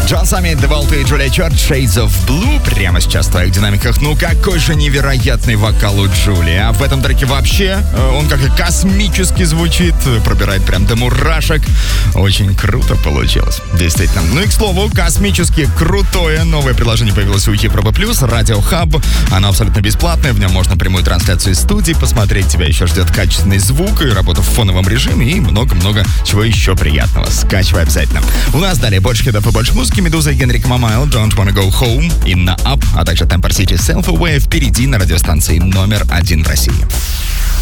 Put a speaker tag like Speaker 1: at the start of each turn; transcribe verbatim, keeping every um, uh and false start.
Speaker 1: Джон Саммит, The Vault и Джулия Чорт, Shades of Blue. Прямо сейчас в твоих динамиках. Ну какой же невероятный вокал у Джулии. А в этом треке вообще он как и космически звучит. Пробирает прям до мурашек. Очень круто получилось. Действительно. Ну и к слову, космически крутое новое приложение появилось у Европа Плюс, Радио Хаб. Оно абсолютно бесплатное. В нем можно прямую трансляцию из студии посмотреть. Тебя еще ждет качественный звук и работа в фоновом режиме. И много-много чего еще приятного. Скачивай обязательно. У нас далее больше хитов и больше музыки. Медуза и Генрик Мамайл, Don't Wanna Go Home, Inna Up, а также Temper City, Self Away впереди на радиостанции номер один в России.